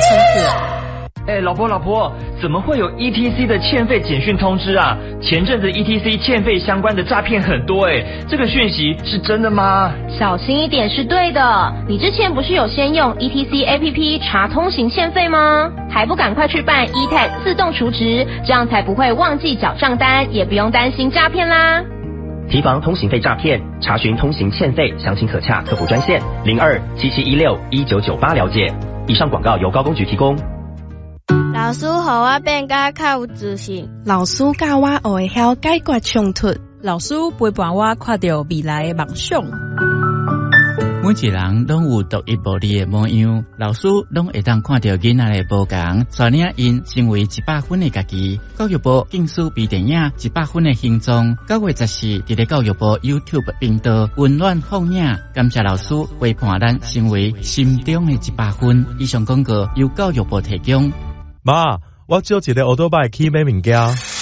层次啊。 老婆，怎么会有 ETC 的欠费简讯通知啊？前阵子 ETC 欠费相关的诈骗很多这个讯息是真的吗？ 小心一点是对的。你之前不是有先用 ETC APP 查通行欠费吗？还不赶快去办 eTag 自动储值，这样才不会忘记缴账单，也不用担心诈骗啦。 提防通行费诈骗，查询通行欠费，详情可洽客服专线0277161998了解。以上广告由高工局提供。 老师让我变甲较有自信， 老师教我学会晓解决冲突， 老师陪伴我看到未来的梦想。 每一人拢有独一无二的模样，老师拢会当看到囡仔的不同，带领因成为100分的家己。教育部竞选微电影100分的形状，9月14日伫教育部 YouTube 频道温暖放映，感谢老师陪伴咱成为心中的100分。以上广告由教育部提供。 妈，我借一个奥多拜去买物件。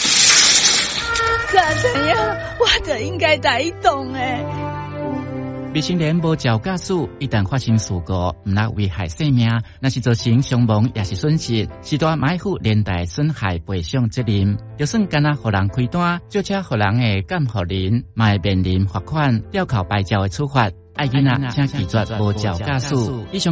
怎样？我就应该带动诶。 未成年无照驾驶，一旦发生事故，唔能危害生命，若是造成伤亡也是损失，是大买负连带损害赔偿责任。就算干那互人开单，借车互人的监护人，嘛会面临罚款、吊扣牌照的处罚。爱囡仔请拒绝无照驾驶。以上